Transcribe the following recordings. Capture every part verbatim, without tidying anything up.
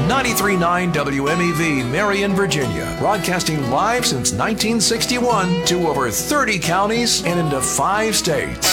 ninety-three point nine W M E V, Marion, Virginia, broadcasting live since nineteen sixty-one to over thirty counties and into five states.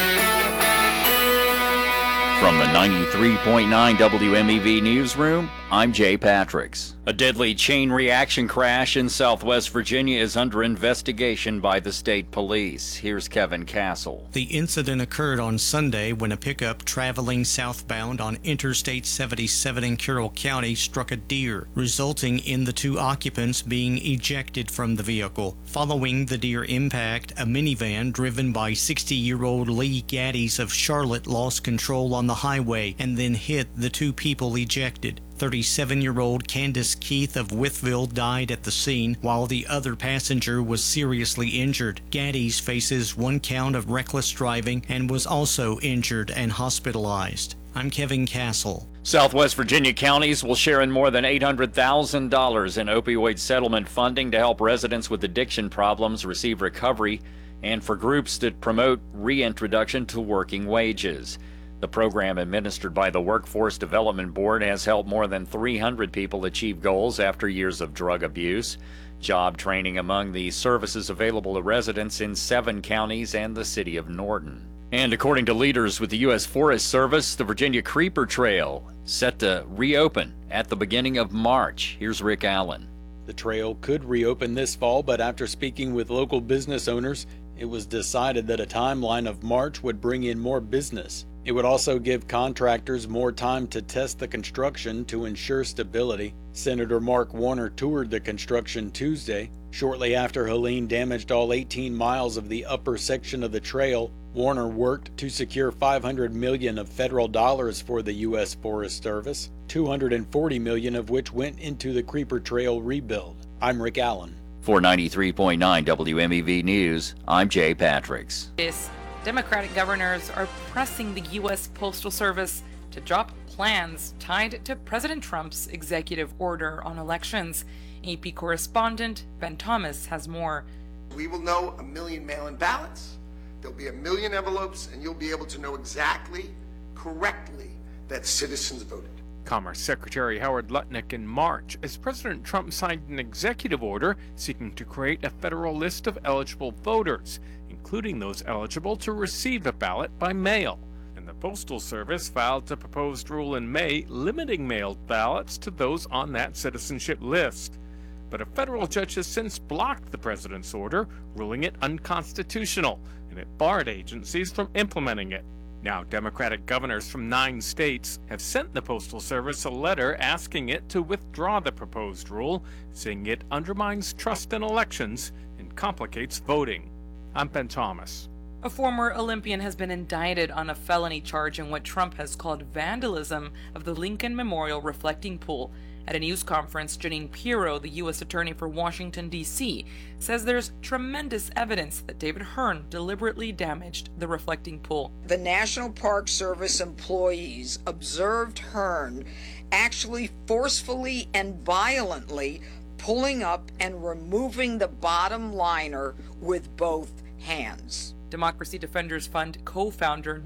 From the ninety-three point nine W M E V newsroom, I'm Jay Patricks. A deadly chain reaction crash in Southwest Virginia is under investigation by the state police. Here's Kevin Castle. The incident occurred on Sunday when a pickup traveling southbound on Interstate seventy-seven in Carroll County struck a deer, resulting in the two occupants being ejected from the vehicle. Following the deer impact, a minivan driven by sixty-year-old Lee Gaddies of Charlotte lost control on the highway and then hit the two people ejected. thirty-seven-year-old Candace Keith of Wytheville died at the scene, while the other passenger was seriously injured. Gaddies faces one count of reckless driving and was also injured and hospitalized. I'm Kevin Castle. Southwest Virginia counties will share in more than eight hundred thousand dollars in opioid settlement funding to help residents with addiction problems receive recovery and for groups that promote reintroduction to working wages. The program, administered by the Workforce Development Board, has helped more than three hundred people achieve goals after years of drug abuse. Job training among the services available to residents in seven counties and the city of Norton. And according to leaders with the U S Forest Service, the Virginia Creeper Trail set to reopen at the beginning of March. Here's Rick Allen. The trail could reopen this fall, but after speaking with local business owners, it was decided that a timeline of March would bring in more business. It would also give contractors more time to test the construction to ensure stability. Senator Mark Warner toured the construction Tuesday. Shortly after Helene damaged all eighteen miles of the upper section of the trail, Warner worked to secure five hundred million dollars of federal dollars for the U S Forest Service, two hundred forty million dollars of which went into the Creeper Trail rebuild. I'm Rick Allen. For ninety-three point nine W M E V News, I'm Jay Patricks. Yes. Democratic governors are pressing the U S Postal Service to drop plans tied to President Trump's executive order on elections. A P correspondent Ben Thomas has more. We will know a million mail-in ballots, there'll be a million envelopes, and you'll be able to know exactly, correctly, that citizens voted. Commerce Secretary Howard Lutnick in March as President Trump signed an executive order seeking to create a federal list of eligible voters, including those eligible to receive a ballot by mail. And the Postal Service filed a proposed rule in May limiting mailed ballots to those on that citizenship list. But a federal judge has since blocked the president's order, ruling it unconstitutional, and it barred agencies from implementing it. Now, Democratic governors from nine states have sent the Postal Service a letter asking it to withdraw the proposed rule, saying it undermines trust in elections and complicates voting. I'm Ben Thomas. A former Olympian has been indicted on a felony charge in what Trump has called vandalism of the Lincoln Memorial reflecting pool. At a news conference, Janine Pirro, the U S Attorney for Washington, D C, says there's tremendous evidence that David Hearn deliberately damaged the reflecting pool. The National Park Service employees observed Hearn actually forcefully and violently pulling up and removing the bottom liner with both hands. Democracy Defenders Fund co-founder